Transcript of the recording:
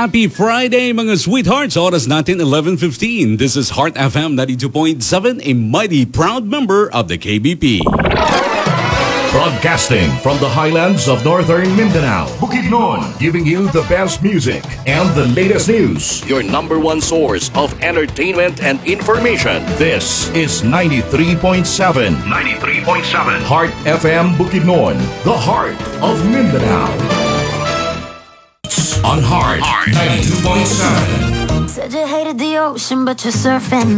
Happy Friday mga sweethearts! Oras natin 11:15. This is Heart FM 92.7, a mighty proud member of the KBP. Broadcasting from the highlands of northern Mindanao, Bukidnon, giving you the best music and the latest news. Your number one source of entertainment and information. This is 93.7. 93.7. Heart FM Bukidnon, the heart of Mindanao. On Heart 92.7. Said you hated the ocean, but you're surfing.